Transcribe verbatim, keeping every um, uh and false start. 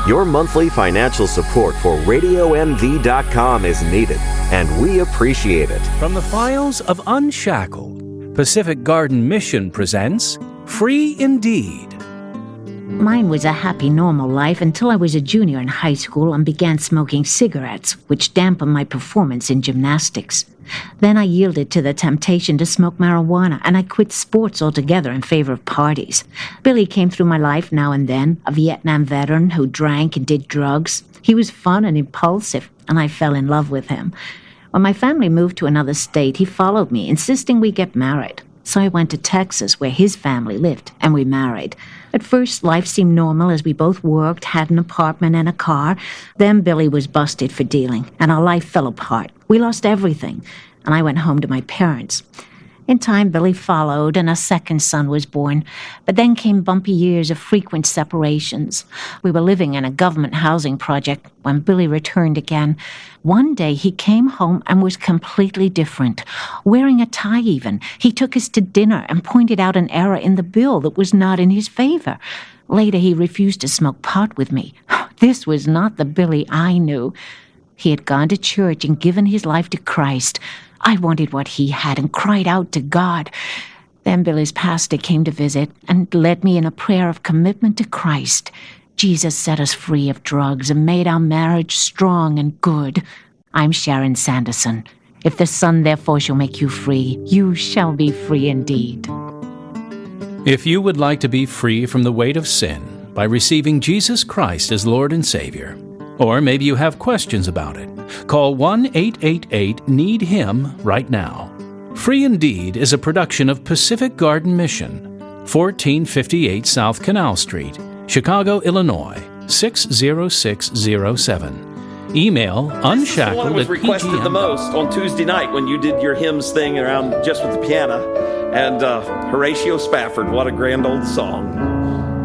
Your monthly financial support for radio m v dot com is needed, and we appreciate it. From the files of Unshackled, Pacific Garden Mission presents Free Indeed. Mine was a happy, normal life until I was a junior in high school and began smoking cigarettes, which dampened my performance in gymnastics. Then I yielded to the temptation to smoke marijuana, and I quit sports altogether in favor of parties. Billy came through my life now and then, a Vietnam veteran who drank and did drugs. He was fun and impulsive, and I fell in love with him. When my family moved to another state, he followed me, insisting we get married. So I went to Texas, where his family lived, and we married. At first, life seemed normal as we both worked, had an apartment and a car. Then Billy was busted for dealing, and our life fell apart. We lost everything, and I went home to my parents. In time, Billy followed, and a second son was born. But then came bumpy years of frequent separations. We were living in a government housing project when Billy returned again. One day, he came home and was completely different, wearing a tie even. He took us to dinner and pointed out an error in the bill that was not in his favor. Later, he refused to smoke pot with me. This was not the Billy I knew. He had gone to church and given his life to Christ. I wanted what he had and cried out to God. Then Billy's pastor came to visit and led me in a prayer of commitment to Christ. Jesus set us free of drugs and made our marriage strong and good. I'm Sharon Sanderson. If the Son therefore shall make you free, you shall be free indeed. If you would like to be free from the weight of sin by receiving Jesus Christ as Lord and Savior, or maybe you have questions about it, call one eight eight eight need him right now. Free Indeed is a production of Pacific Garden Mission, fourteen fifty-eight South Canal Street, Chicago, Illinois, six zero six zero seven. Email unshackled at was requested the most on Tuesday night when you did your hymns thing around just with the piano. And uh, Horatio Spafford, what a grand old song.